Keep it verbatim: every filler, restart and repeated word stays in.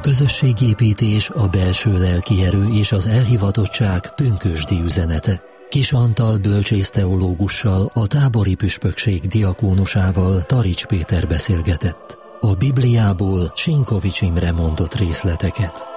közösségépítés, a belső lelki erő és az elhivatottság pünkösdi üzenete. Kis Antal bölcsészteológussal, a tábori püspökség diakónusával, Tarics Péter beszélgetett. A Bibliából Sinkovics Imre mondott részleteket.